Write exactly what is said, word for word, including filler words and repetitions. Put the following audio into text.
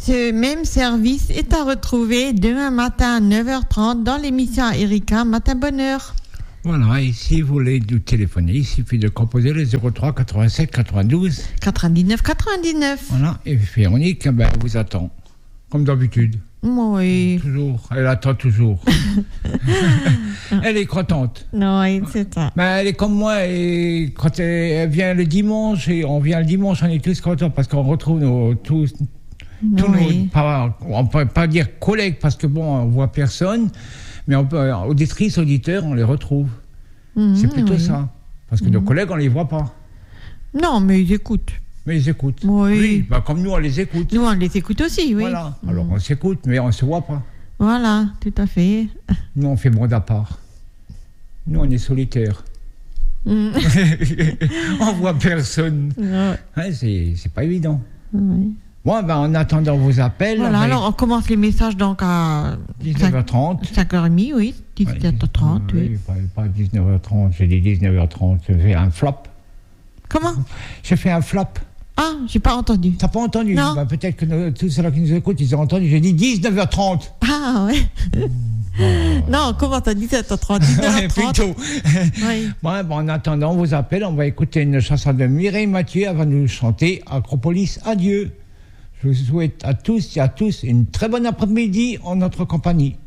Ce même service est à retrouver demain matin à neuf heures trente dans l'émission Erika Matin Bonheur. Voilà, et si vous voulez nous téléphoner, il suffit de composer le zéro trois quatre-vingt-sept quatre-vingt-douze quatre-vingt-dix-neuf quatre-vingt-dix-neuf. Voilà, et Véronique, ben, elle vous attend, comme d'habitude. Oui. Toujours, elle attend toujours. Elle est contente. Non, c'est ça. Ben, elle est comme moi, et quand elle, elle vient le dimanche, et on vient le dimanche, on est tous contents parce qu'on retrouve nos, tous, tous Oui. nos, pas, on ne peut pas dire collègues parce que bon, on voit personne, mais on peut, auditrices, auditeurs, on les retrouve. Mmh, C'est plutôt oui. ça. Parce que mmh. nos collègues, on ne les voit pas. Non, mais ils écoutent. Mais ils écoutent. Oui. oui bah, comme nous, on les écoute. Nous, on les écoute aussi, oui. Voilà. Alors, on s'écoute, mais on ne se voit pas. Voilà, tout à fait. Nous, on fait monde à part. Nous, on est solitaires. Mmh. On voit personne. Ouais. Ouais, c'est, c'est pas évident. Oui. Bon, ben, en attendant vos appels... Voilà, on alors on commence les messages donc à dix-neuf heures trente. cinq heures trente, oui. dix-sept heures trente, ouais, oui. oui. Pas, pas dix-neuf heures trente, j'ai dit dix-neuf heures trente. Je fais un flop. Comment? J'ai fait un flop. Ah, j'ai pas entendu. T'as pas entendu? Non. Ben, peut-être que nous, tous ceux-là qui nous écoutent, ils ont entendu. J'ai dit dix-neuf heures trente. Ah, ouais. Oh. Non, comment t'as dit dix-sept heures trente, dix-neuf heures trente. Plutôt. Oui. Bon, ben, en attendant vos appels, on va écouter une chanson de Mireille Mathieu avant de nous chanter Acropolis Adieu. Je vous souhaite à tous et à tous une très bonne après-midi en notre compagnie.